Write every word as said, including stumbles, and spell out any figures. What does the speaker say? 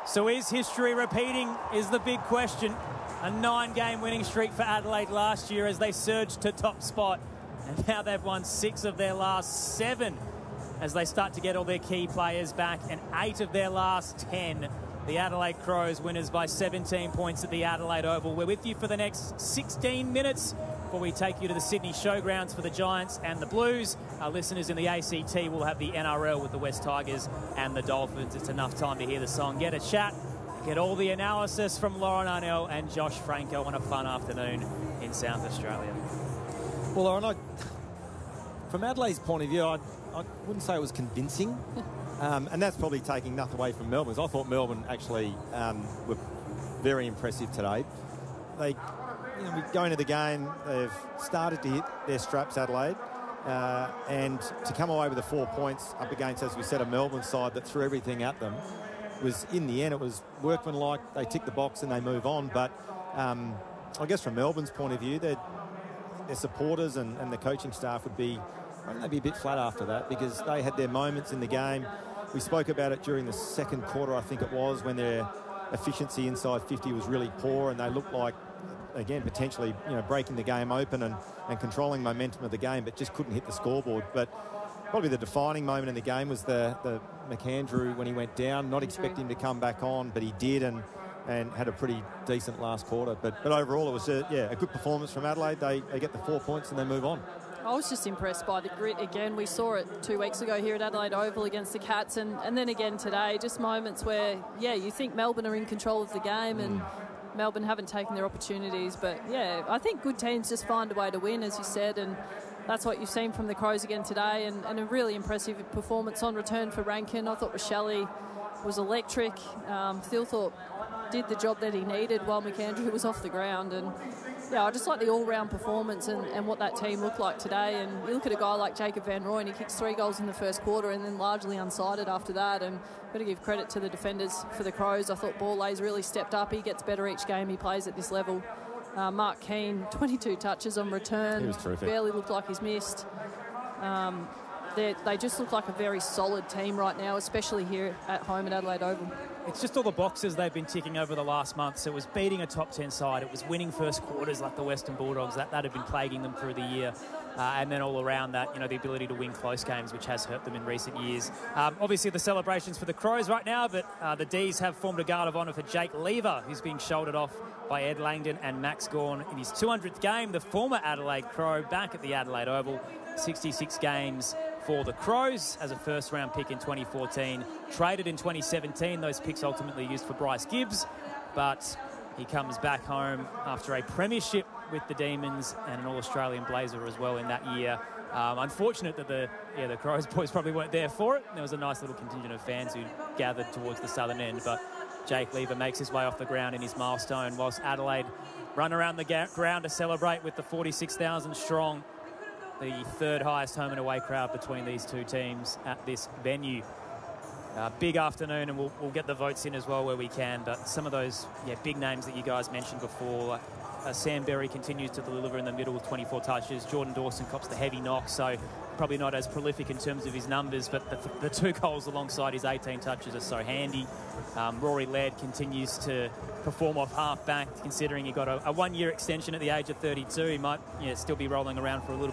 So is history repeating is the big question. A nine-game winning streak for Adelaide last year as they surged to top spot. And now they've won six of their last seven as they start to get all their key players back, and eight of their last ten. The Adelaide Crows winners by seventeen points at the Adelaide Oval. We're with you for the next sixteen minutes before we take you to the Sydney Showgrounds for the Giants and the Blues. Our listeners in the A C T will have the N R L with the West Tigers and the Dolphins. It's enough time to hear the song, get a chat, get all the analysis from Lauren Arnell and Josh Franco on a fun afternoon in South Australia. Well, Lauren, I, from Adelaide's point of view, I, I wouldn't say it was convincing. Um, and that's probably taking nothing away from Melbourne's. I thought Melbourne actually um, were very impressive today. They, you know, going into the game, they've started to hit their straps, Adelaide, uh, and to come away with the four points up against, as we said, a Melbourne side that threw everything at them, was in the end it was workmanlike. They tick the box and they move on. But um, I guess from Melbourne's point of view, their supporters and, and the coaching staff would be, I think they'd be a bit flat after that, because they had their moments in the game. We spoke about it during the second quarter, I think it was, when their efficiency inside fifty was really poor and they looked like, again, potentially, you know, breaking the game open and, and controlling momentum of the game, but just couldn't hit the scoreboard. But probably the defining moment in the game was the, the McAndrew when he went down. Not expecting him to come back on, but he did, and and had a pretty decent last quarter. But but overall, it was a, yeah, a good performance from Adelaide. They, they get the four points and they move on. I was just impressed by the grit again. We saw it two weeks ago here at Adelaide Oval against the Cats, and, and then again today. Just moments where, yeah, you think Melbourne are in control of the game and Melbourne haven't taken their opportunities. But, yeah, I think good teams just find a way to win, as you said, and that's what you've seen from the Crows again today, and, and a really impressive performance on return for Rankin. I thought Rochelle was electric. Um, Thilthorpe did the job that he needed while McAndrew was off the ground, and yeah, I just like the all-round performance and, and what that team looked like today. And you look at a guy like Jacob Van Rooyen, he kicks three goals in the first quarter and then largely unsighted after that. And got to give credit to the defenders for the Crows. I thought Borlay's really stepped up. He gets better each game he plays at this level. Uh, Mark Keane, twenty-two touches on return. He was terrific. Barely looked like he's missed. Um, they just look like a very solid team right now, especially here at home at Adelaide Oval. It's just all the boxes they've been ticking over the last month. So it was beating a top ten side. It was winning first quarters like the Western Bulldogs. That, that had been plaguing them through the year. Uh, and then all around that, you know, the ability to win close games, which has hurt them in recent years. Um, obviously, the celebrations for the Crows right now, but uh, the D's have formed a guard of honour for Jake Lever, who's being shouldered off by Ed Langdon and Max Gawn in his two hundredth game. The former Adelaide Crow back at the Adelaide Oval. sixty-six games for the Crows as a first-round pick in twenty fourteen. Traded in twenty seventeen. Those picks ultimately used for Bryce Gibbs, but he comes back home after a premiership with the Demons and an All-Australian Blazer as well in that year. Um, unfortunate that the yeah the Crows boys probably weren't there for it. There was a nice little contingent of fans who gathered towards the southern end, but Jake Lever makes his way off the ground in his milestone, whilst Adelaide run around the ga- ground to celebrate with the forty-six thousand strong, the third highest home and away crowd between these two teams at this venue. Uh, big afternoon, and we'll, we'll get the votes in as well where we can, but some of those yeah, big names that you guys mentioned before, uh, Sam Berry continues to deliver in the middle with twenty-four touches. Jordan Dawson cops the heavy knock, so probably not as prolific in terms of his numbers, but the, the two goals alongside his eighteen touches are so handy. Um, Rory Laird continues to perform off half-back, considering he got a, a one-year extension at the age of thirty-two. He might yeah, still be rolling around for a little